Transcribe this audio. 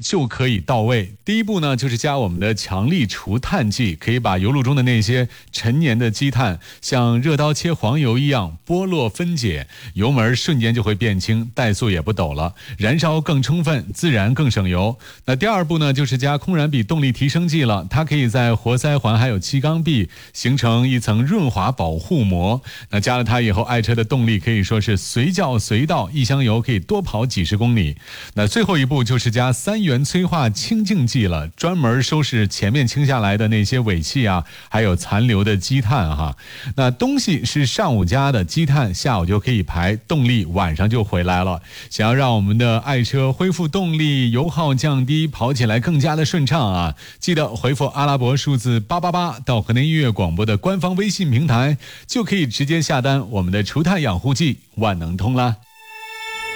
就可以到位。第一步呢，就是加我们的强力除碳剂，可以把油路中的那些陈年的积碳像热刀切黄油一样剥落分解，油门瞬间就会变轻，怠速也不抖了，燃烧更充分，自然更省油。那第二步呢，就是加空燃比动力提升剂了，它可以在活塞环还有气缸壁形成一层润滑保护膜。那加了它以后，爱车的动力可以说是随叫随到，一箱油可以多跑几十公里。那最后一步就是加3元催化清净剂了，专门收拾前面清下来的那些尾气啊，还有残留的积碳哈。那东西是上午加的，积碳下午就可以排，动力晚上就回来了。想要让我们的爱车恢复动力，油耗降低，跑起来更加的顺畅啊！记得回复阿拉伯数字888到河南音乐广播的官方微信平台，就可以直接下单我们的除碳养护剂万能通啦。